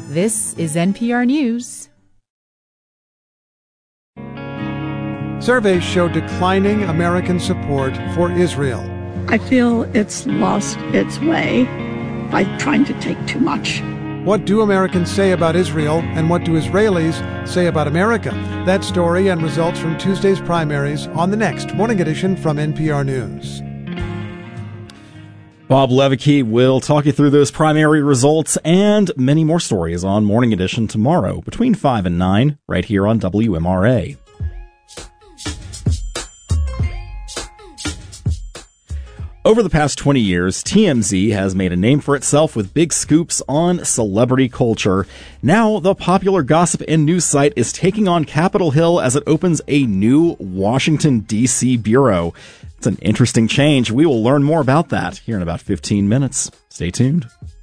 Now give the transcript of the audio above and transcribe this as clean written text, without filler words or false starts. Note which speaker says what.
Speaker 1: This is NPR News.
Speaker 2: Surveys show declining American support for Israel.
Speaker 3: I feel it's lost its way by trying to take too much.
Speaker 2: What do Americans say about Israel, and what do Israelis say about America? That story and results from Tuesday's primaries on the next Morning Edition from NPR News.
Speaker 4: Bob Levicki will talk you through those primary results and many more stories on Morning Edition tomorrow between 5 and 9 right here on WMRA. Over the past 20 years, TMZ has made a name for itself with big scoops on celebrity culture. Now, the popular gossip and news site is taking on Capitol Hill as it opens a new Washington, D.C. bureau. It's an interesting change. We will learn more about that here in about 15 minutes. Stay tuned.